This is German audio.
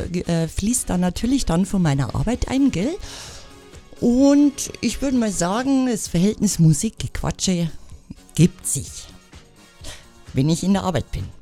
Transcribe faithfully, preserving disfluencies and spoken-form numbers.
äh, fließt da natürlich dann von meiner Arbeit ein, gell? Und ich würde mal sagen, das Verhältnis Musik-Gequatsche gibt sich, wenn ich in der Arbeit bin.